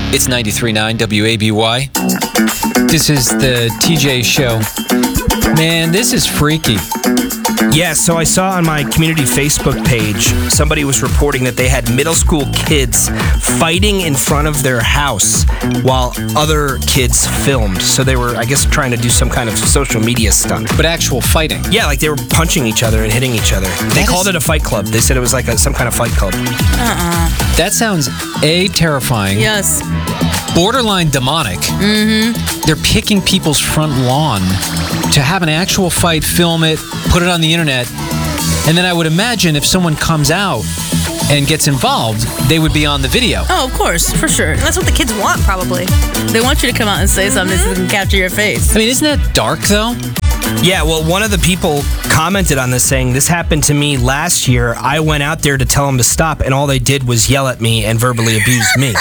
It's 93.9 WABY. This is the TJ Show. Man, this is freaky. Yeah, so I saw on my community Facebook page, somebody was reporting that they had middle school kids fighting in front of their house while other kids filmed. So they were, I guess, trying to do some kind of social media stunt. But actual fighting. Yeah, like they were punching each other and hitting each other. They called it a fight club. They said it was like some kind of fight club. That sounds, terrifying. Yes. Borderline demonic. Mm-hmm. They're picking people's front lawn to have an actual fight, film it, put it on the internet, and then I would imagine if someone comes out and gets involved, they would be on the video. Oh, of course, for sure. That's what the kids want, probably. They want you to come out and say something so they can capture your face. I mean, isn't that dark, though? Yeah, well, one of the people commented on this saying, this happened to me last year. I went out there to tell them to stop, and all they did was yell at me and verbally abused me.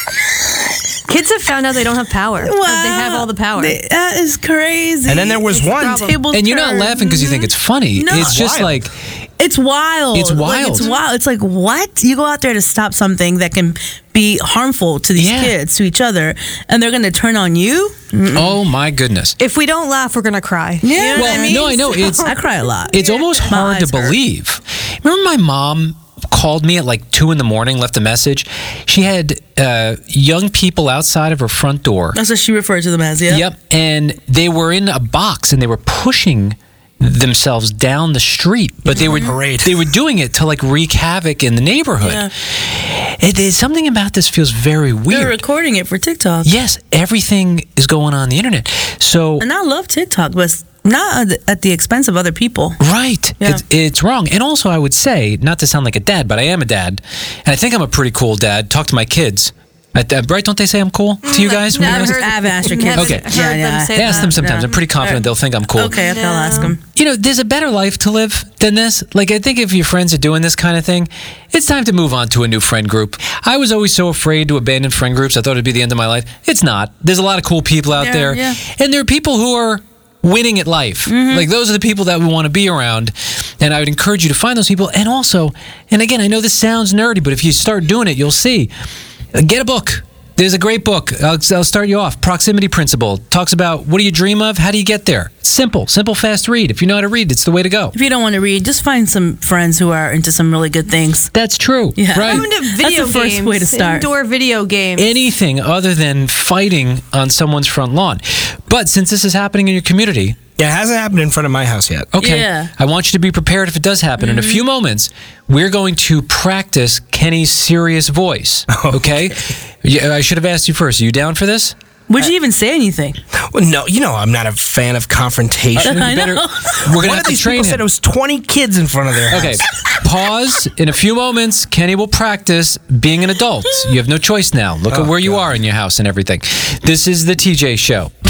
Kids have found out they don't have power. Wow. They have all the power. That is crazy. And then there was one. And you're not laughing because you think it's funny. No. It's just Wild. like... It's wild. It's wild. It's wild. It's like, what? You go out there to stop something that can be harmful to these kids, to each other, and they're going to turn on you? Oh, my goodness. If we don't laugh, we're going to cry. Yeah. You know Well, what I mean? no, I know. I cry a lot. It's almost hard to believe. Remember my mom called me at like 2 a.m, left a message. She had young people outside of her front door. That's what she referred to them as, yeah? Yep. And they were in a box and they were pushing themselves down the street, but they were doing it to like wreak havoc in the neighborhood. Yeah. Something about this feels very weird. They're recording it for TikTok. Yes, everything is going on the internet. So, and I love TikTok, but not at the expense of other people. Right. Yeah. It's wrong. And also, I would say, not to sound like a dad, but I am a dad, and I think I'm a pretty cool dad. Talk to my kids. Right? Don't they say I'm cool to you guys? I haven't asked your kids. Okay. I Ask them sometimes. I'm pretty confident they'll think I'm cool. Okay, I'll ask them. You know, there's a better life to live than this. Like, I think if your friends are doing this kind of thing, it's time to move on to a new friend group. I was always so afraid to abandon friend groups. I thought it'd be the end of my life. It's not. There's a lot of cool people out there. Yeah. And there are people who are winning at life. Like, those are the people that we want to be around. And I would encourage you to find those people. And also, and again, I know this sounds nerdy, but if you start doing it, you'll see. Get a book. There's a great book. I'll start you off. Proximity Principle. Talks about what do you dream of? How do you get there? Simple, fast read. If you know how to read, it's the way to go. If you don't want to read, just find some friends who are into some really good things. That's true. Yeah. Right. I'm into video That's the games. first way to start. Indoor video games. Anything other than fighting on someone's front lawn. But since this is happening in your community... Yeah, it hasn't happened in front of my house yet. Okay. Yeah. I want you to be prepared if it does happen. In a few moments, we're going to practice Kenny's serious voice. Okay? I should have asked you first. Are you down for this? Would you even say anything? Well, no, I'm not a fan of confrontation. I know. We're going to One have of to these train people him. said it was 20 kids in front of their house. Okay, pause. In a few moments, Kenny will practice being an adult. You have no choice now. Look at where you are in your house and everything. This is the TJ Show.